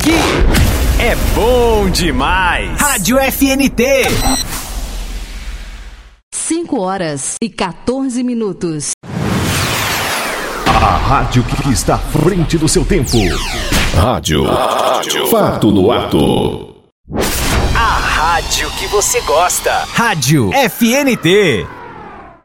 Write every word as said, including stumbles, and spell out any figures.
aqui é bom demais. Rádio F N T. cinco horas e quatorze minutos. A rádio que está à frente do seu tempo. Rádio. Rádio. Fato no ato. A rádio que você gosta. Rádio F N T.